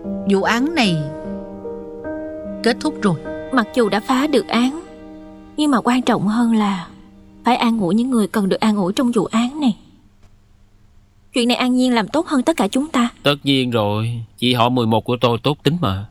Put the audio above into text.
Vụ án này kết thúc rồi. Mặc dù đã phá được án, nhưng mà quan trọng hơn là phải an ủi những người cần được an ủi trong vụ án này. Chuyện này An Nhiên làm tốt hơn tất cả chúng ta. Tất nhiên rồi, chị họ 11 của tôi tốt tính mà.